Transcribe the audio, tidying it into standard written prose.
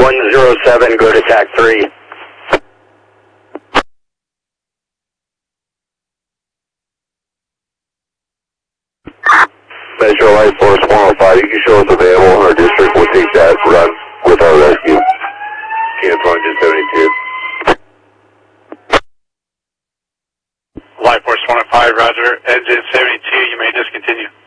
107, go to TAC 3. Metro Life Force 105, you can show us available in our district. We'll take that run with our rescue. Cancel engine 72. Life Force 105, roger. Engine 72, you may discontinue.